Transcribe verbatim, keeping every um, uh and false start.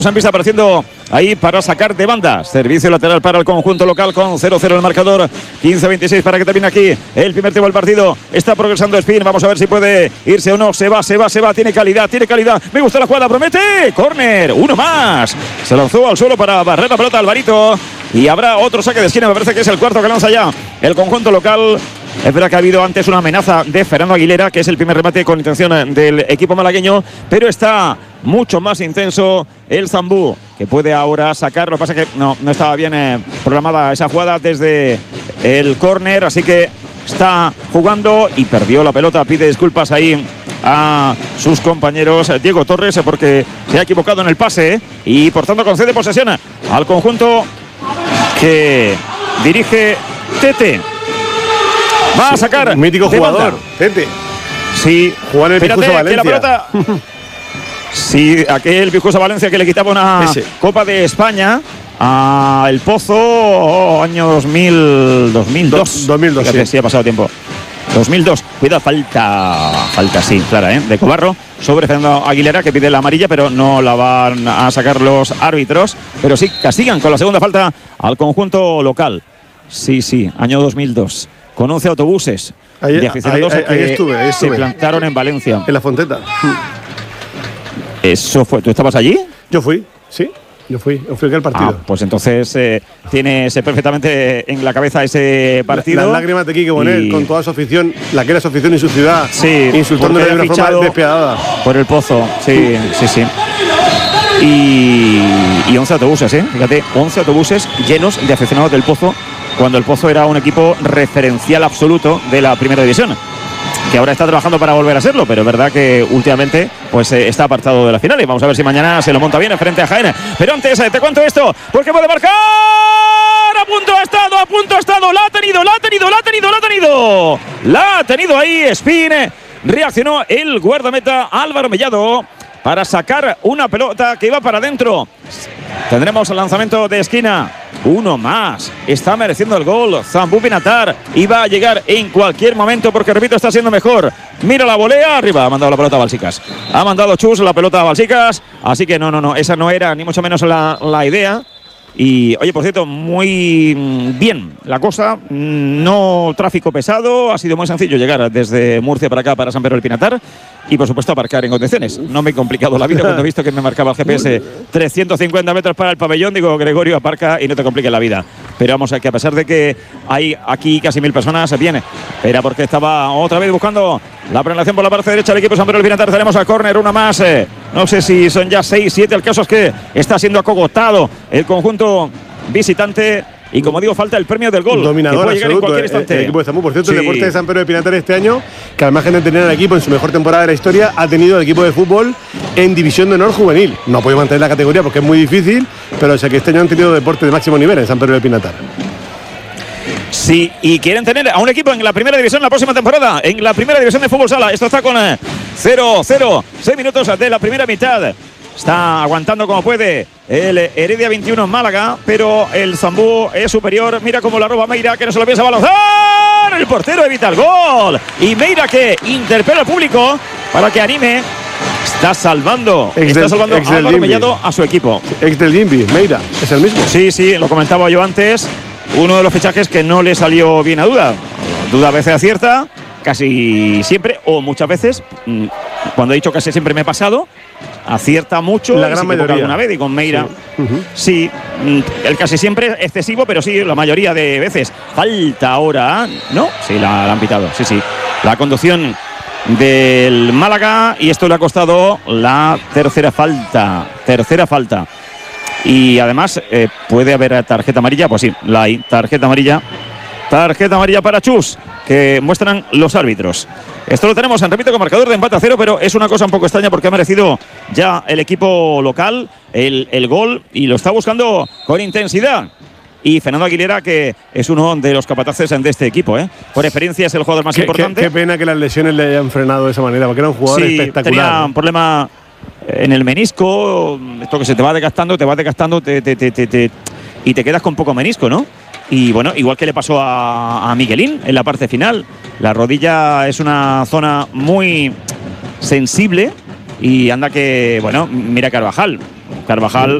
En pista apareciendo ahí para sacar de banda. Servicio lateral para el conjunto local con cero cero el marcador. quince veintiséis para que termine aquí el primer tiempo del partido. Está progresando Espín. Vamos a ver si puede irse o no. Se va, se va, se va. Tiene calidad, tiene calidad. Me gusta la jugada, promete. Córner, uno más. Se lanzó al suelo para barrer la pelota Alvarito. Y habrá otro saque de esquina. Me parece que es el cuarto que lanza ya el conjunto local. Es verdad que ha habido antes una amenaza de Fernando Aguilera, que es el primer remate con intención del equipo malagueño, pero está mucho más intenso el Zambú, que puede ahora sacar. Lo que pasa es que no, no estaba bien eh, programada esa jugada desde el córner, así que está jugando y perdió la pelota. Pide disculpas ahí a sus compañeros Diego Torres porque se ha equivocado en el pase, ¿eh? Y por tanto concede posesión al conjunto que dirige Tete. Va a sacar. Mítico jugador, Tete. Sí, jugó en el Pijusa Valencia. La pelota, sí, aquel Pijusa Valencia que le quitaba una Ese. Copa de España a El Pozo, oh, año dos mil, dos mil dos. dos mil dos, Fíjate, sí. sí, ha pasado tiempo. dos mil dos. Cuidado, falta, falta, sí, clara, ¿eh? De Cobarro sobre Fernando Aguilera, que pide la amarilla, pero no la van a sacar los árbitros. Pero sí, castigan con la segunda falta al conjunto local. Sí, sí, año dos mil dos. Con once autobuses ahí, de aficionados ahí, ahí, que ahí estuve, ahí estuve. se plantaron en Valencia. En la Fonteta. Eso fue. ¿Tú estabas allí? Yo fui, sí. Yo fui, yo fui aquel partido. Ah, pues entonces eh, tienes perfectamente en la cabeza ese partido. La, las lágrimas de Quique Bonet, y... con toda su afición, la que era su afición y su ciudad, sí, insultándole de una forma despiadada. Por el Pozo, sí, sí, sí. Y, y once autobuses, ¿eh? Fíjate, once autobuses llenos de aficionados del Pozo, cuando el Pozo era un equipo referencial absoluto de la primera división, que ahora está trabajando para volver a serlo, pero es verdad que últimamente pues eh, está apartado de la final y vamos a ver si mañana se lo monta bien frente a Jaén. Pero antes eh, te cuento esto, porque puede marcar. A punto ha estado, a punto ha estado, la ha tenido, la ha tenido, la ha tenido, la ha tenido. La ha tenido ahí Espín. Reaccionó el guardameta Álvaro Mellado para sacar una pelota que iba para adentro. Tendremos el lanzamiento de esquina. Uno más. Está mereciendo el gol Zambú Pinatar. Iba a llegar en cualquier momento porque, repito, está siendo mejor. Mira la volea. Arriba. Ha mandado la pelota a Balsicas. Ha mandado Chus la pelota a Balsicas. Así que no, no, no. Esa no era ni mucho menos la, la idea. Y, oye, por cierto, muy bien la cosa. No tráfico pesado. Ha sido muy sencillo llegar desde Murcia para acá, para San Pedro del Pinatar. Y, por supuesto, aparcar en condiciones. No me he complicado la vida cuando he visto que me marcaba el G P S trescientos cincuenta metros para el pabellón. Digo, Gregorio, aparca y no te compliques la vida. Pero vamos, que a pesar de que hay aquí casi mil personas, viene. Era porque estaba otra vez buscando la prolongación por la parte derecha del equipo San Pedro del Pinatar. Tenemos a córner, una más. Eh, no sé si son ya seis, siete. El caso es que está siendo acogotado el conjunto visitante. Y como digo, falta el premio del gol. Dominador absoluto. El, el equipo de Zambú. Por cierto, sí. El deporte de San Pedro de Pinatar este año, que al margen de tener al equipo en su mejor temporada de la historia, ha tenido el equipo de fútbol en división de honor juvenil. No ha podido mantener la categoría porque es muy difícil, pero o sea que este año han tenido deporte de máximo nivel en San Pedro de Pinatar. Sí, y quieren tener a un equipo en la primera división la próxima temporada, en la primera división de fútbol sala. Esto está con cero cero, seis minutos de la primera mitad. Está aguantando como puede el Heredia veintiuno en Málaga, pero el Zambú es superior. Mira cómo la roba Meira, que no se lo piensa balanzar. El portero evita el gol. Y Meira, que interpela al público para que anime. Está salvando, ex está del, salvando a Álvaro Mellado a su equipo. Ex del Gimbi, Meira, es el mismo. Sí, sí, lo comentaba yo antes. Uno de los fichajes que no le salió bien a Duda. Duda a veces acierta, casi siempre, o muchas veces. Cuando he dicho casi siempre me he pasado. Acierta mucho, la gran mayoría alguna vez, y con Meira sí. Uh-huh. sí, el casi siempre es excesivo, pero sí, la mayoría de veces. Falta ahora, ¿no? Sí, la, la han pitado, sí, sí. La conducción del Málaga, y esto le ha costado la tercera falta, tercera falta. Y además eh, puede haber tarjeta amarilla, pues sí, la hay, tarjeta amarilla, tarjeta amarilla para Chus, que muestran los árbitros. Esto lo tenemos, repito, con marcador de empate a cero, pero es una cosa un poco extraña porque ha merecido ya el equipo local el, el gol y lo está buscando con intensidad. Y Fernando Aguilera, que es uno de los capataces de este equipo, ¿eh? Por experiencia es el jugador más qué, importante. Qué, qué pena que las lesiones le hayan frenado de esa manera, porque era un jugador sí, espectacular. Tenía un problema en el menisco, esto que se te va desgastando, te va desgastando te, te, te, te, te, y te quedas con poco menisco, ¿no? Y bueno, igual que le pasó a, a Miguelín en la parte final. La rodilla es una zona muy sensible y anda que, bueno, mira Carvajal. Carvajal